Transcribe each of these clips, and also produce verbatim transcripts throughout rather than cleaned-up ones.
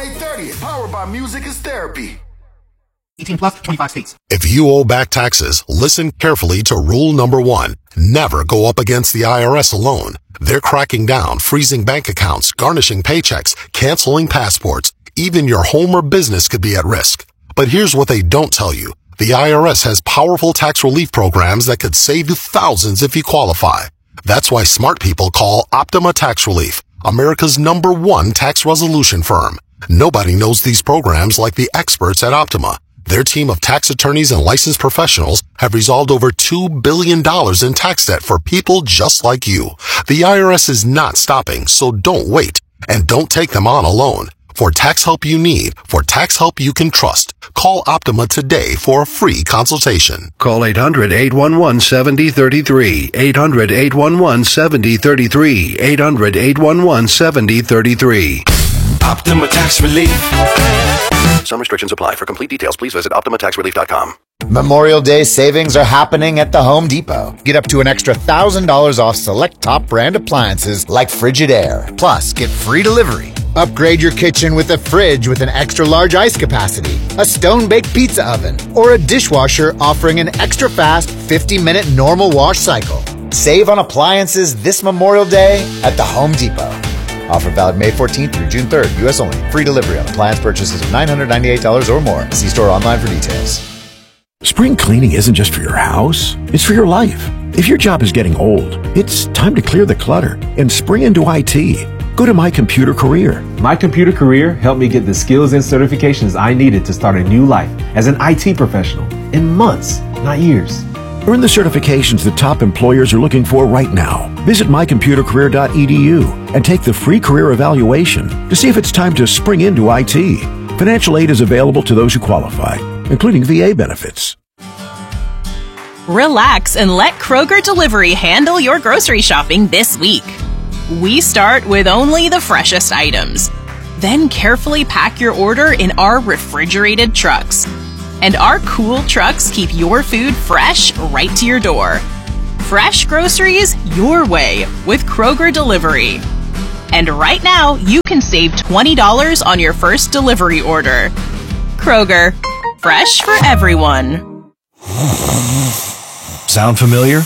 May thirtieth. Powered by Music is Therapy. eighteen plus, twenty-five states. If you owe back taxes, listen carefully to rule number one. Never go up against the I R S alone. They're cracking down, freezing bank accounts, garnishing paychecks, canceling passports. Even your home or business could be at risk. But here's what they don't tell you. The I R S has powerful tax relief programs that could save you thousands if you qualify. That's why smart people call Optima Tax Relief, America's number one tax resolution firm. Nobody knows these programs like the experts at Optima. Their team of tax attorneys and licensed professionals have resolved over two billion dollars in tax debt for people just like you. The I R S is not stopping, so don't wait. And don't take them on alone. For tax help you need, for tax help you can trust, call Optima today for a free consultation. Call eight hundred, eight one one, seven zero three three. eight hundred, eight one one, seven zero three three. eight hundred, eight one one, seven zero three three. Optima Tax Relief. Some restrictions apply. For complete details, please visit optima tax relief dot com. Memorial Day savings are happening at the Home Depot. Get up to an extra one thousand dollars off select top brand appliances like Frigidaire. Plus, get free delivery. Upgrade your kitchen with a fridge with an extra large ice capacity, a stone-baked pizza oven, or a dishwasher offering an extra fast fifty minute normal wash cycle. Save on appliances this Memorial Day at the Home Depot. Offer valid May fourteenth through June third. U S only. Free delivery on appliance purchases of nine hundred ninety-eight dollars or more. See store online for details. Spring cleaning isn't just for your house, it's for your life. If your job is getting old, it's time to clear the clutter and spring into I T. Go to My Computer Career. My Computer Career helped me get the skills and certifications I needed to start a new life as an I T professional in months, not years. Earn the certifications that top employers are looking for right now. Visit my computer career dot e d u and take the free career evaluation to see if it's time to spring into I T. Financial aid is available to those who qualify, including V A benefits. Relax and let Kroger Delivery handle your grocery shopping this week. We start with only the freshest items. Then carefully pack your order in our refrigerated trucks. And our cool trucks keep your food fresh right to your door. Fresh groceries your way with Kroger Delivery. And right now, you can save twenty dollars on your first delivery order. Kroger, fresh for everyone. Sound familiar?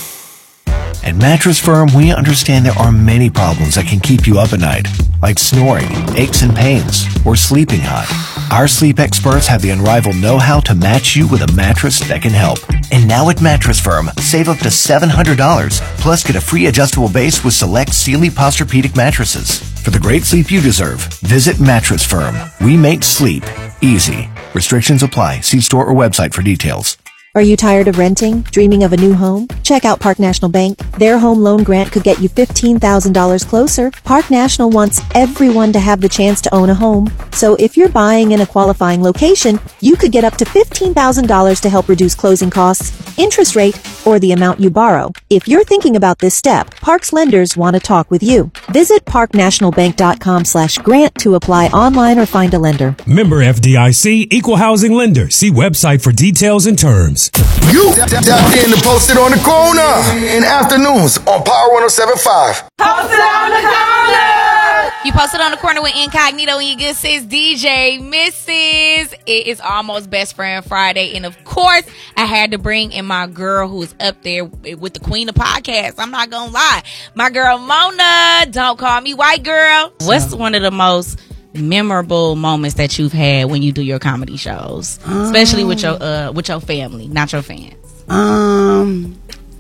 At Mattress Firm, we understand there are many problems that can keep you up at night, like snoring, aches and pains, or sleeping hot. Our sleep experts have the unrivaled know-how to match you with a mattress that can help. And now at Mattress Firm, save up to seven hundred dollars, plus get a free adjustable base with select Sealy Posturepedic mattresses. For the great sleep you deserve, visit Mattress Firm. We make sleep easy. Restrictions apply. See store or website for details. Are you tired of renting? Dreaming of a new home? Check out Park National Bank. Their home loan grant could get you fifteen thousand dollars closer. Park National wants everyone to have the chance to own a home. So if you're buying in a qualifying location, you could get up to fifteen thousand dollars to help reduce closing costs, interest rate, or the amount you borrow. If you're thinking about this step, Park's lenders want to talk with you. Visit parknationalbank.com slash grant to apply online or find a lender. Member F D I C, Equal Housing Lender. See website for details and terms. You tap in to Post It on the Corner in afternoons on Power one oh seven point five. Post It on the Corner. You posted on the corner with Incognito and your good sis D J Missus It is almost Best Friend Friday, and of course I had to bring in my girl who's up there with the queen of podcasts. I'm not gonna lie, my girl Mona. Don't call me white girl. What's one of the most memorable moments that you've had when you do your comedy shows, um, especially with your uh with your family, not your fans? Um,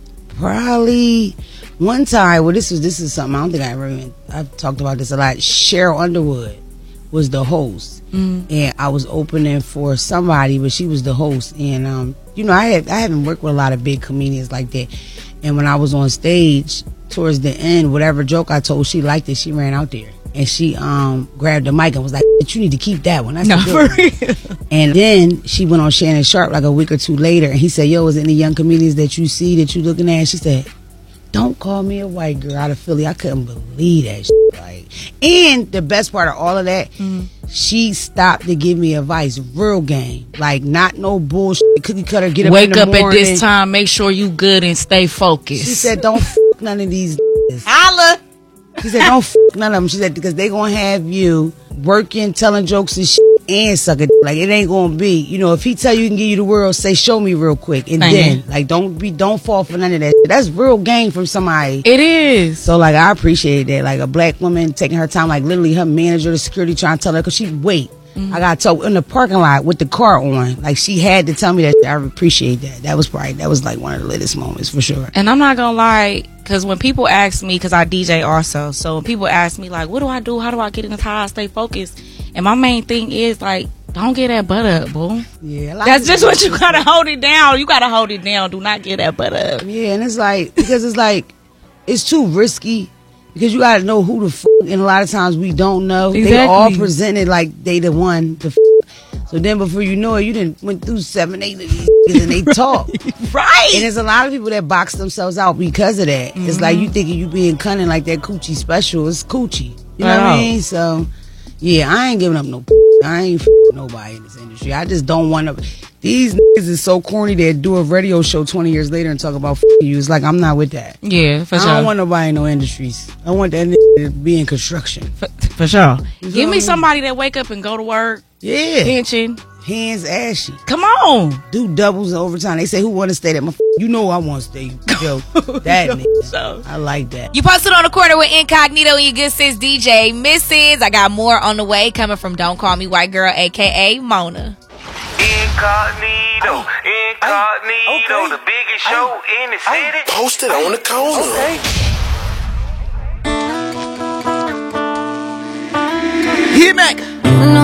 probably one time. Well, this was this is something I don't think I ever even, I've talked about this a lot. Cheryl Underwood was the host, mm. and I was opening for somebody, but she was the host. And um, you know, I had I haven't worked with a lot of big comedians like that. And when I was on stage towards the end, whatever joke I told, she liked it. She ran out there. And she um grabbed the mic and was like, "You need to keep that one." That's no, for real. And then she went on Shannon Sharp like a week or two later, and he said, "Yo, is any young comedians that you see that you looking at?" And she said, "Don't call me a white girl out of Philly." I couldn't believe that shit. Like, and the best part of all of that, mm-hmm. she stopped to give me advice, real game, like not no bullshit. Cookie cutter, get up Wake in the up morning. At this time. Make sure you good and stay focused. She said, "Don't f- none of these." Holla. She said, don't f none of them. She said, because they gonna have you working, telling jokes and shit, and sucking. Like, it ain't gonna be, you know, if he tell you he can give you the world, say, show me real quick. And then, like, don't be, don't fall for none of that. That's real game from somebody. It is. So, like, I appreciate that. Like, a black woman taking her time, like, literally her manager, the security trying to tell her, because she wait. Mm-hmm. I got told in the parking lot with the car on. Like, she had to tell me that. I appreciate that. That was probably, that was like one of the latest moments for sure. And I'm not gonna lie, because when people ask me, because I D J also, so when people ask me, like, what do I do? How do I get in this? How I stay focused? And my main thing is, like, don't get that butt up, boo. Yeah, that's just what you gotta hold it down. You gotta hold it down. Do not get that butt up. Yeah, and it's like, because it's like, it's too risky. Because you gotta know who the f***, and a lot of times we don't know. Exactly. They all presented like they the one. The f***. So then before you know it, you done went through seven, eight of these niggas and they talk. Right. And there's a lot of people that box themselves out because of that. Mm-hmm. It's like you thinking you being cunning like that coochie special. It's coochie. You know wow. what I mean? So, yeah, I ain't giving up no I ain't f***ing nobody in this industry. I just don't want to. These niggas is so corny that do a radio show twenty years later and talk about f***ing you. It's like, I'm not with that. Yeah, for I sure. I don't want nobody in no industries. I want that nigga to be in construction. For, for sure. You Give me mean? somebody that wake up and go to work. Yeah. Pension. Hands ashy. Come on. Do doubles and overtime. They say, who want to stay there? My f- you know I want to stay. Yo, that nigga. So. I like that. You posted on the corner with Incognito and your good sis D J Missus I got more on the way coming from Don't Call Me White Girl, a k a. Mona. Incognito, Incognito, okay. The biggest show in the city. Posted on the corner. Okay. Hit back.